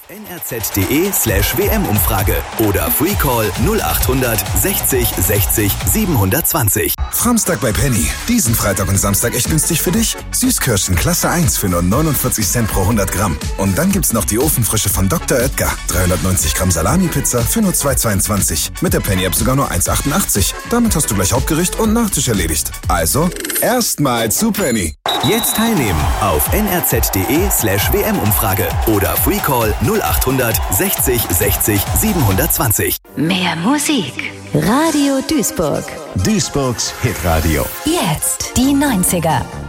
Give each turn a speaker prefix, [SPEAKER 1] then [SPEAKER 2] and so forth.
[SPEAKER 1] nrz.de/WM-Umfrage oder Freecall 0800 60 60 720.
[SPEAKER 2] Framstag bei Penny. Diesen Freitag und Samstag echt günstig für dich. Süßkirschen Klasse 1 für nur 49 Cent pro 100 Gramm. Und dann gibt's noch die Ofenfrische von Dr. Oetker. 390 Gramm Salami-Pizza für nur 2,22. Mit der Penny-App sogar nur 1,88. Damit hast du gleich Hauptgericht und Nachtisch erledigt. Also, erstmal zu Penny.
[SPEAKER 1] Jetzt teilnehmen auf nrz.de/WM-Umfrage oder Freecall 0800 60 60 720.
[SPEAKER 3] Mehr Musik. Radio Duisburg.
[SPEAKER 4] Duisburgs Hitradio.
[SPEAKER 3] Jetzt die 90er.